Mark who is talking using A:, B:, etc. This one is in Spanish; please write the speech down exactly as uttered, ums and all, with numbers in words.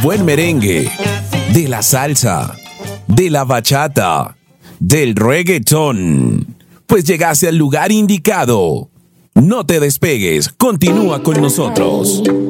A: buen merengue, de la salsa, de la bachata, del reggaetón. Pues llegaste al lugar indicado. No te despegues, continúa con nosotros.